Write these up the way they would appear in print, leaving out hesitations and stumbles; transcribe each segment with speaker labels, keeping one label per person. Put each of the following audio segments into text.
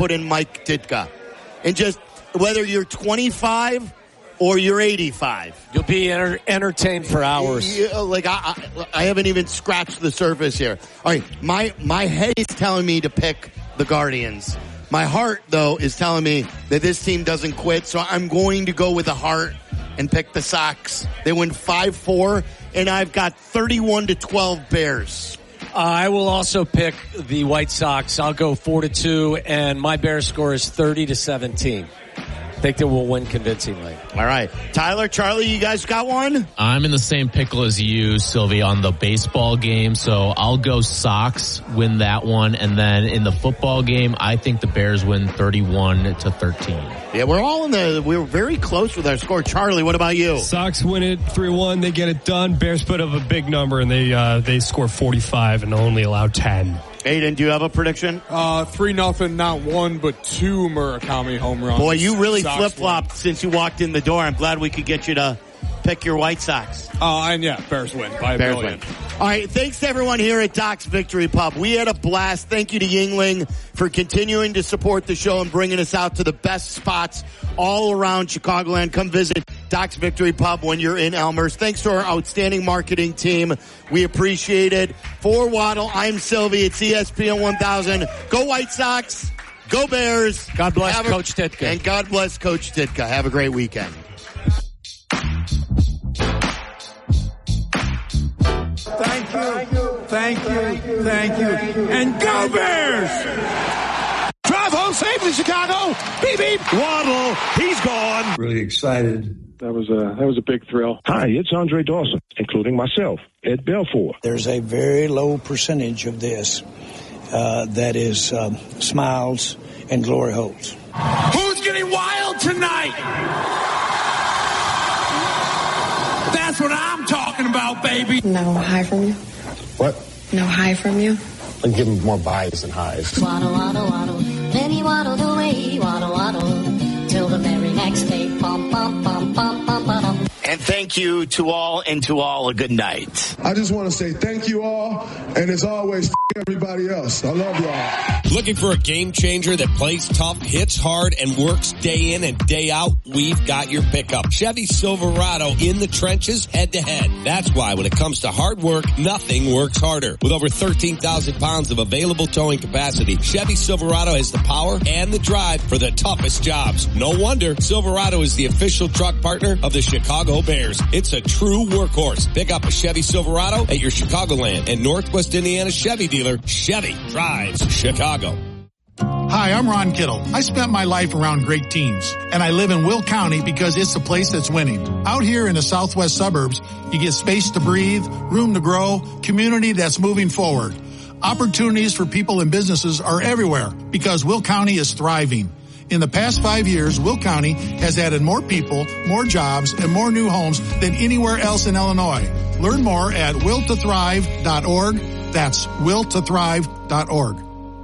Speaker 1: put in Mike Ditka. And just whether you're 25 or you're 85.
Speaker 2: You'll be entertained for hours.
Speaker 1: Like I haven't even scratched the surface here. All right, my head is telling me to pick the Guardians. My heart, though, is telling me that this team doesn't quit, so I'm going to go with the heart and pick the Sox. They win 5-4, and I've got 31-12 Bears.
Speaker 2: I will also pick the White Sox. I'll go 4-2, and my Bears score is 30-17. I think they will win convincingly.
Speaker 1: All right. Tyler, Charlie, you guys got one?
Speaker 3: I'm in the same pickle as you, Sylvie, on the baseball game. So I'll go Sox, win that one. And then in the football game, I think the Bears win 31-13.
Speaker 1: Yeah, we're very close with our score. Charlie, what about you?
Speaker 4: Sox win it 3-1. They get it done. Bears put up a big number, and they score 45 and only allow 10.
Speaker 1: Aiden, do you have a prediction?
Speaker 5: 3-0, not one, but two Murakami home runs.
Speaker 1: Boy, you really flip-flopped since you walked in the door. I'm glad we could get you to pick your White Sox.
Speaker 5: And yeah, Bears win by a billion.
Speaker 1: All right, thanks to everyone here at Doc's Victory Pub. We had a blast. Thank you to Yuengling for continuing to support the show and bringing us out to the best spots all around Chicagoland. Come visit Doc's Victory Pub when you're in Elmhurst. Thanks to our outstanding marketing team. We appreciate it. For Waddle, I'm Sylvie. It's ESPN 1000. Go White Sox. Go Bears.
Speaker 2: God bless Coach Ditka.
Speaker 1: And God bless Coach Ditka. Have a great weekend.
Speaker 6: Thank you. And go Bears! Drive home safely, Chicago. Beep, beep.
Speaker 7: Waddle, he's gone.
Speaker 8: Really excited.
Speaker 9: That was a big thrill.
Speaker 7: Hi, it's Andre Dawson, including myself, Ed Belfour.
Speaker 10: There's a very low percentage of this that is smiles and glory holes.
Speaker 6: Who's getting wild tonight? That's what I'm talking about, baby.
Speaker 11: No high from you?
Speaker 7: What?
Speaker 11: No high from you?
Speaker 7: I give him more buys than highs.
Speaker 12: Waddle, waddle, waddle. Then he waddled away. Waddle, waddle. Till the very next day. Bum, bum, bum, bum, bum, bum.
Speaker 1: And thank you to all, and to all a good night.
Speaker 13: I just want to say thank you all, and as always, everybody else. I love y'all.
Speaker 14: Looking for a game changer that plays tough, hits hard, and works day in and day out? We've got your pickup. Chevy Silverado in the trenches, head to head. That's why when it comes to hard work, nothing works harder. With over 13,000 pounds of available towing capacity, Chevy Silverado has the power and the drive for the toughest jobs. No wonder Silverado is the official truck partner of the Chicago Bears. It's a true workhorse. Pick up a Chevy Silverado at your Chicagoland and Northwest Indiana Chevy dealer. Chevy drives Chicago.
Speaker 15: Hi, I'm Ron Kittle. I spent my life around great teams, and I live in Will County because it's the place that's winning. Out here in the southwest suburbs, you get space to breathe, room to grow, community that's moving forward. Opportunities for people and businesses are everywhere because Will County is thriving. In the past 5 years, Will County has added more people, more jobs, and more new homes than anywhere else in Illinois. Learn more at willtothrive.org. That's willtothrive.org.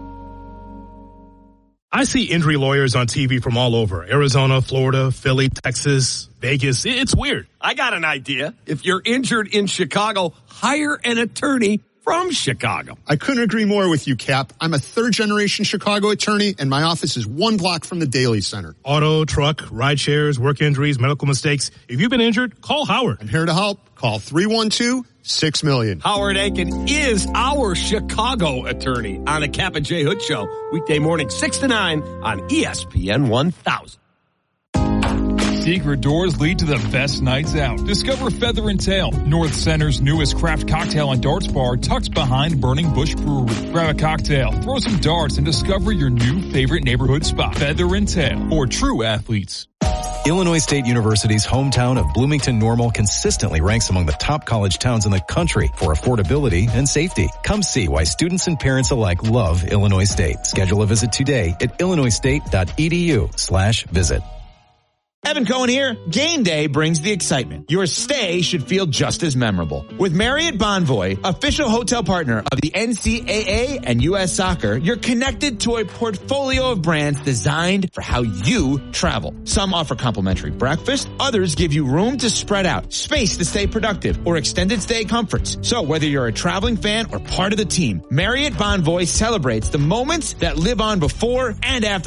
Speaker 16: I see injury lawyers on TV from all over. Arizona, Florida, Philly, Texas, Vegas. It's weird.
Speaker 17: I got an idea. If you're injured in Chicago, hire an attorney from Chicago.
Speaker 18: I couldn't agree more with you, Cap. I'm a third-generation Chicago attorney, and my office is 1 block from the Daily Center.
Speaker 16: Auto, truck, ride shares, work injuries, medical mistakes. If you've been injured, call Howard.
Speaker 18: I'm here to help. Call 312-6-million.
Speaker 17: Howard Aiken is our Chicago attorney on the Cap and J. Hood Show. Weekday morning, 6 to 9 on ESPN 1000.
Speaker 19: Secret doors lead to the best nights out. Discover Feather and Tail, North Center's newest craft cocktail and darts bar tucked behind Burning Bush Brewery. Grab a cocktail, throw some darts, and discover your new favorite neighborhood spot. Feather and Tail, for true athletes.
Speaker 20: Illinois State University's hometown of Bloomington Normal consistently ranks among the top college towns in the country for affordability and safety. Come see why students and parents alike love Illinois State. Schedule a visit today at illinoisstate.edu/visit.
Speaker 21: Evan Cohen here. Game day brings the excitement. Your stay should feel just as memorable. With Marriott Bonvoy, official hotel partner of the NCAA and U.S. Soccer, you're connected to a portfolio of brands designed for how you travel. Some offer complimentary breakfast. Others give you room to spread out, space to stay productive, or extended stay comforts. So whether you're a traveling fan or part of the team, Marriott Bonvoy celebrates the moments that live on before and after